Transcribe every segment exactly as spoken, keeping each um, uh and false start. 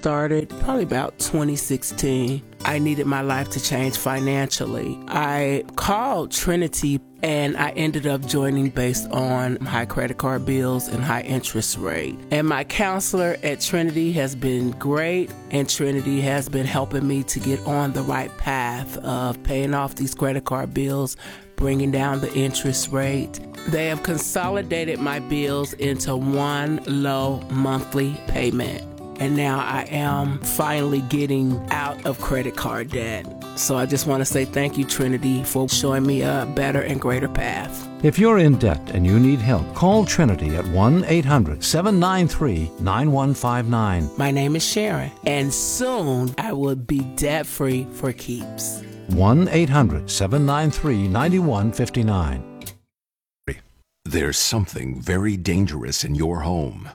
started probably about twenty sixteen. I needed my life to change financially. I called Trinity and I ended up joining based on high credit card bills and high interest rate. And my counselor at Trinity has been great, and Trinity has been helping me to get on the right path of paying off these credit card bills, bringing down the interest rate. They have consolidated my bills into one low monthly payment. And now I am finally getting out of credit card debt. So I just want to say thank you, Trinity, for showing me a better and greater path. If you're in debt and you need help, call Trinity at one eight hundred seven nine three nine one five nine. My name is Sharon, and soon I will be debt-free for keeps. one eight hundred seven nine three nine one five nine. There's something very dangerous in your home.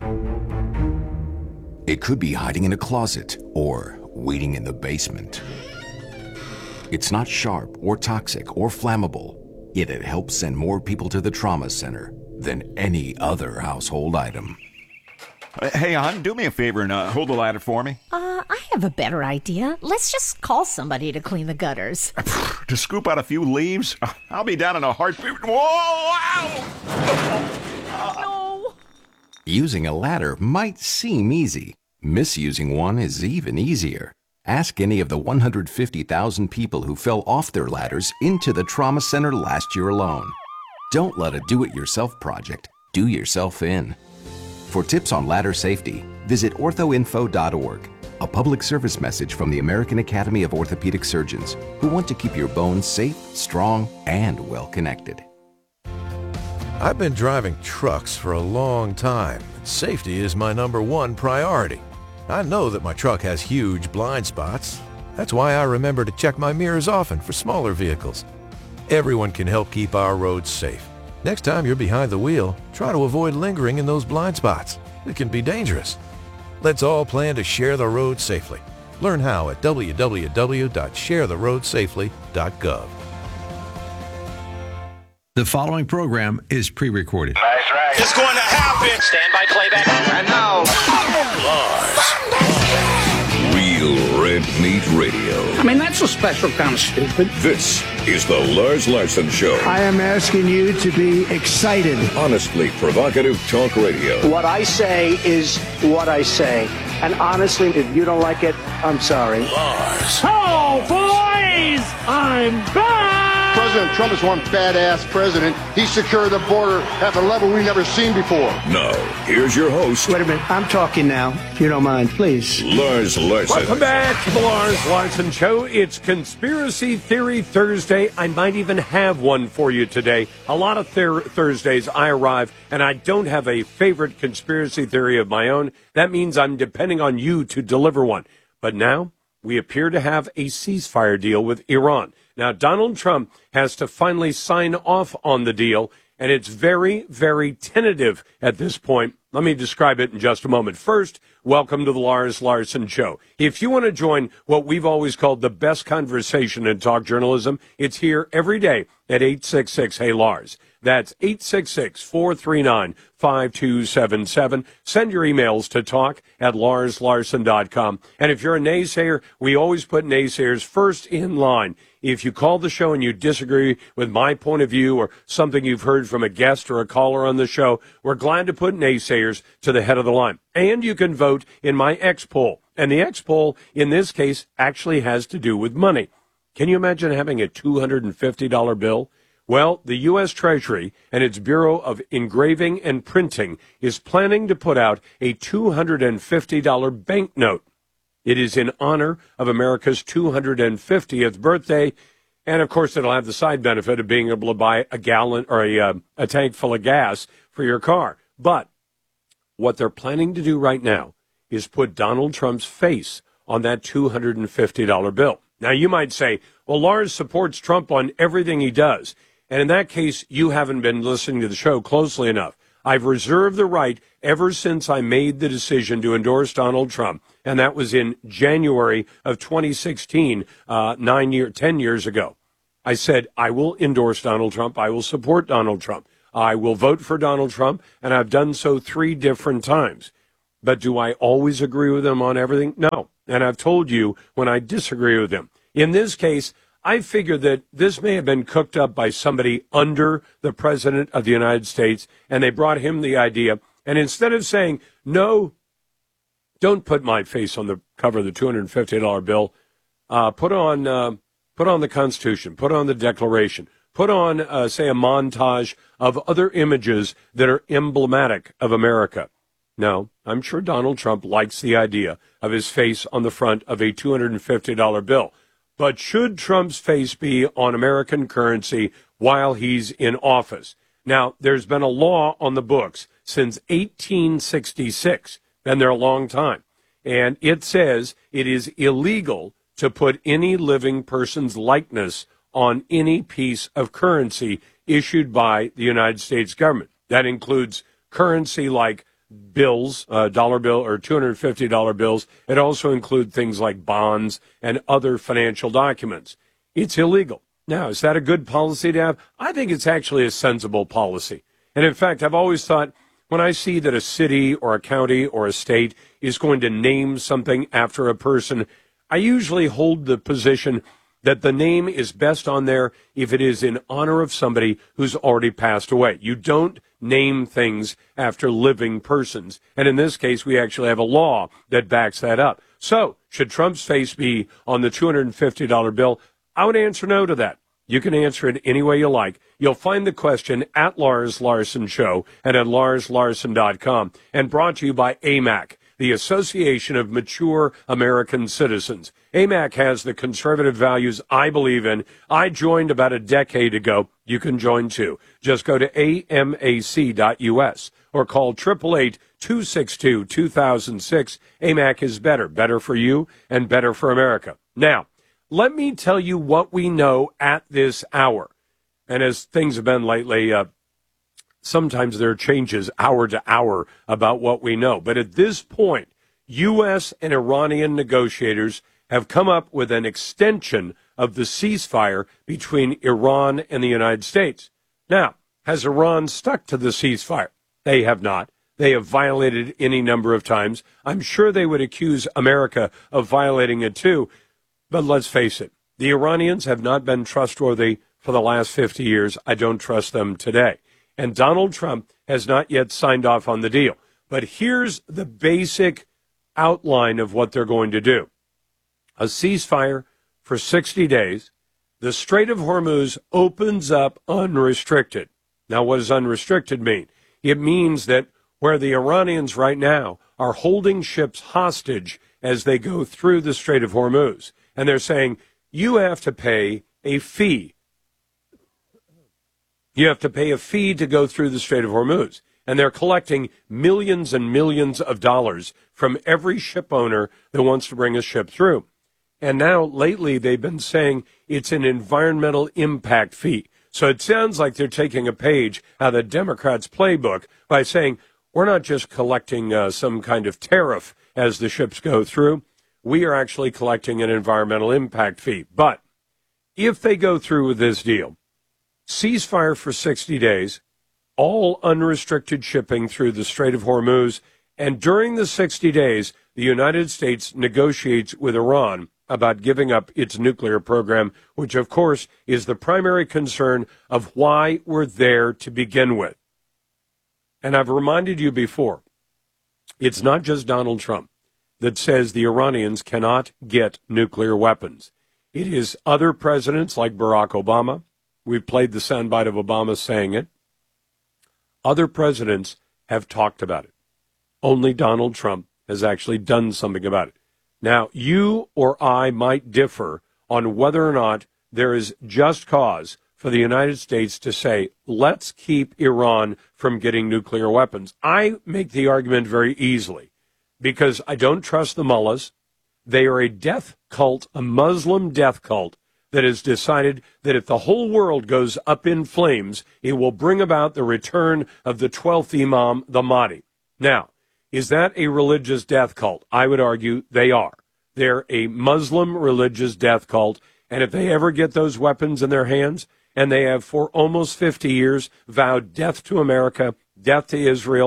It could be hiding in a closet or waiting in the basement. It's not sharp or toxic or flammable, yet it helps send more people to the trauma center than any other household item. Hey, hon, do me a favor and uh, hold the ladder for me. Uh, I have a better idea. Let's just call somebody to clean the gutters. To scoop out a few leaves? I'll be down in a heartbeat. Whoa! Ow! No! Using a ladder might seem easy. Misusing one is even easier. Ask any of the one hundred fifty thousand people who fell off their ladders into the trauma center last year alone. Don't let a do-it-yourself project do yourself in. For tips on ladder safety, visit ortho info dot org, a public service message from the American Academy of Orthopedic Surgeons, who want to keep your bones safe, strong, and well-connected. I've been driving trucks for a long time, and safety is my number one priority. I know that my truck has huge blind spots. That's why I remember to check my mirrors often for smaller vehicles. Everyone can help keep our roads safe. Next time you're behind the wheel, try to avoid lingering in those blind spots. It can be dangerous. Let's all plan to share the road safely. Learn how at w w w dot share the road safely dot gov. The following program is pre-recorded. That's right. It's going to happen. Stand by playback. And now, Lars. Real Red Meat Radio. I mean, that's a special kind of stupid. This is the Lars Larson Show. I am asking you to be excited. Honestly provocative talk radio. What I say is what I say. And honestly, if you don't like it, I'm sorry. Lars. Oh, boys! I'm back! President Trump is one badass president. He secured the border at a level we've never seen before. Now, here's your host. Wait a minute. I'm talking now, if you don't mind, please. Lars Larson. Welcome back to the Lars Larson Show. It's Conspiracy Theory Thursday. I might even have one for you today. A lot of thir- Thursdays I arrive, and I don't have a favorite conspiracy theory of my own. That means I'm depending on you to deliver one. But now, we appear to have a ceasefire deal with Iran. Now, Donald Trump has to finally sign off on the deal, and it's very, very tentative at this point. Let me describe it in just a moment. First, welcome to the Lars Larson Show. If you want to join what we've always called the best conversation in talk journalism, it's here every day at eight six six, hey Lars. That's eight six six, four three nine, five two seven seven. Send your emails to talk at lars larson dot com. And if you're a naysayer, we always put naysayers first in line. If you call the show and you disagree with my point of view or something you've heard from a guest or a caller on the show, we're glad to put naysayers to the head of the line. And you can vote in my X poll. And the X poll, in this case, actually has to do with money. Can you imagine having a two hundred fifty dollars bill? Well, the U S Treasury and its Bureau of Engraving and Printing is planning to put out a two hundred fifty dollars banknote. It is in honor of America's two hundred fiftieth birthday, and of course it'll have the side benefit of being able to buy a gallon or a, uh, a tank full of gas for your car. But what they're planning to do right now is put Donald Trump's face on that two hundred fifty dollars bill. Now you might say, well, Lars supports Trump on everything he does. And in that case, you haven't been listening to the show closely enough. I've reserved the right ever since I made the decision to endorse Donald Trump, and that was in January of twenty sixteen, uh, nine year, ten years ago. I said, I will endorse Donald Trump. I will support Donald Trump. I will vote for Donald Trump, and I've done so three different times. But do I always agree with him on everything? No. And I've told you when I disagree with him. In this case, I figure that this may have been cooked up by somebody under the President of the United States, and they brought him the idea. And instead of saying, no, don't put my face on the cover of the two hundred fifty dollar bill, uh, put on uh, put on the Constitution, put on the Declaration, put on, uh, say, a montage of other images that are emblematic of America. No, I'm sure Donald Trump likes the idea of his face on the front of a two hundred fifty dollar bill. But should Trump's face be on American currency while he's in office? Now, there's been a law on the books since eighteen sixty-six, been there a long time, and it says it is illegal to put any living person's likeness on any piece of currency issued by the United States government. That includes currency like bills, uh, dollar bill or two hundred fifty dollar bills. It also includes things like bonds and other financial documents. It's illegal. Now, is that a good policy to have? I think it's actually a sensible policy. And in fact, I've always thought when I see that a city or a county or a state is going to name something after a person, I usually hold the position that the name is best on there if it is in honor of somebody who's already passed away. You don't name things after living persons. And in this case, we actually have a law that backs that up. So, should Trump's face be on the two hundred fifty dollar bill? I would answer no to that. You can answer it any way you like. You'll find the question at Lars Larson Show and at lars larson dot com, and brought to you by A M A C, the Association of Mature American Citizens. A M A C has the conservative values I believe in. I joined about a decade ago. You can join too. Just go to A M A C dot U S or call eight eight eight, two six two, two thousand six. A M A C is better, better for you and better for America. Now, let me tell you what we know at this hour. And as things have been lately, uh, sometimes there are changes hour to hour about what we know. But at this point, U S and Iranian negotiators have come up with an extension of the ceasefire between Iran and the United States. Now, has Iran stuck to the ceasefire? They have not. They have violated it any number of times. I'm sure they would accuse America of violating it too. But let's face it, the Iranians have not been trustworthy for the last fifty years. I don't trust them today. And Donald Trump has not yet signed off on the deal. But here's the basic outline of what they're going to do. A ceasefire for sixty days. The Strait of Hormuz opens up unrestricted. Now, what does unrestricted mean? It means that where the Iranians right now are holding ships hostage as they go through the Strait of Hormuz, and they're saying, you have to pay a fee. You have to pay a fee to go through the Strait of Hormuz. And they're collecting millions and millions of dollars from every ship owner that wants to bring a ship through. And now, lately, they've been saying it's an environmental impact fee. So it sounds like they're taking a page out of the Democrats' playbook by saying, we're not just collecting uh, some kind of tariff as the ships go through. We are actually collecting an environmental impact fee. But if they go through with this deal, ceasefire for sixty days, all unrestricted shipping through the Strait of Hormuz, and during the sixty days, the United States negotiates with Iran about giving up its nuclear program, which, of course, is the primary concern of why we're there to begin with. And I've reminded you before, it's not just Donald Trump that says the Iranians cannot get nuclear weapons. It is other presidents like Barack Obama. We've played the soundbite of Obama saying it. Other presidents have talked about it. Only Donald Trump has actually done something about it. Now, you or I might differ on whether or not there is just cause for the United States to say, let's keep Iran from getting nuclear weapons. I make the argument very easily because I don't trust the mullahs. They are a death cult, a Muslim death cult that has decided that if the whole world goes up in flames, it will bring about the return of the twelfth Imam, the Mahdi. Now, is that a religious death cult? I would argue they are. They're a Muslim religious death cult, and if they ever get those weapons in their hands, and they have for almost fifty years vowed death to America, death to Israel,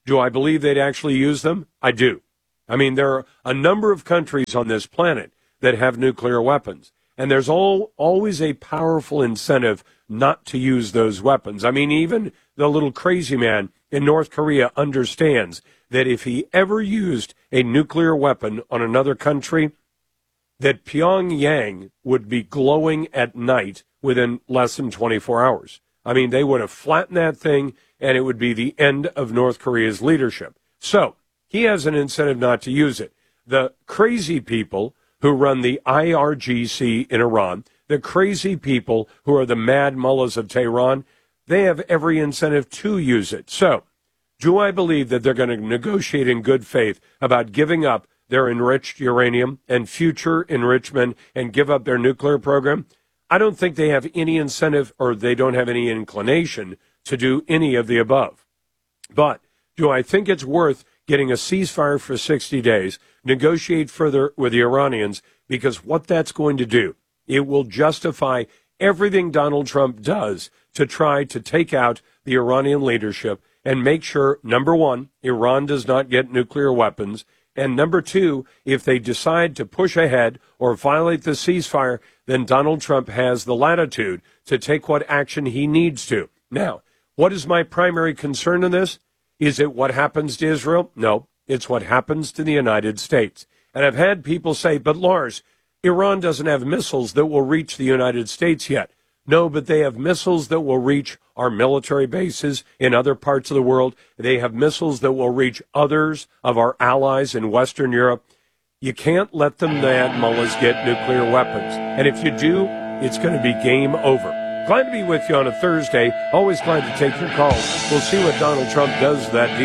Do I believe they'd actually use them? I do. I mean, there are a number of countries on this planet that have nuclear weapons, and there's all, always a powerful incentive not to use those weapons. I mean, even the little crazy man in North Korea understands that if he ever used a nuclear weapon on another country, that Pyongyang would be glowing at night within less than twenty-four hours. I mean, they would have flattened that thing, and it would be the end of North Korea's leadership. So he has an incentive not to use it. The crazy people who run the I R G C in Iran, the crazy people who are the mad mullahs of Tehran, they have every incentive to use it. So do I believe that they're going to negotiate in good faith about giving up their enriched uranium and future enrichment and give up their nuclear program? I don't think they have any incentive, or they don't have any inclination to do any of the above. But do I think it's worth getting a ceasefire for sixty days, negotiate further with the Iranians? Because what that's going to do, it will justify everything Donald Trump does to try to take out the Iranian leadership and make sure, number one, Iran does not get nuclear weapons, and number two, if they decide to push ahead or violate the ceasefire, then Donald Trump has the latitude to take what action he needs to. Now, what is my primary concern in this? Is it what happens to Israel? No, it's what happens to the United States. And I've had people say, but Lars, Iran doesn't have missiles that will reach the United States yet. No, but they have missiles that will reach our military bases in other parts of the world. They have missiles that will reach others of our allies in Western Europe. You can't let the mad mullahs get nuclear weapons. And if you do, it's going to be game over. Glad to be with you on a Thursday. Always glad to take your calls. We'll see what Donald Trump does that